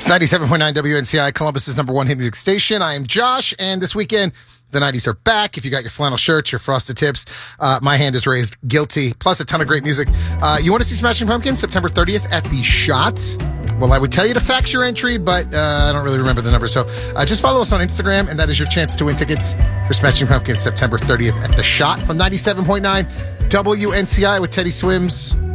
97.9 WNCI, Columbus's number one hit music station. I am Josh, and this weekend, the 90s are back. If you got your flannel shirts, your frosted tips, my hand is raised guilty, plus a ton of great music. You want to see Smashing Pumpkins September 30th at the Shot? Well, I would tell you to fax your entry, but I don't really remember the number. So just follow us on Instagram, and that is your chance to win tickets for Smashing Pumpkins September 30th at the Shot from 97.9 WNCI with Teddy Swims.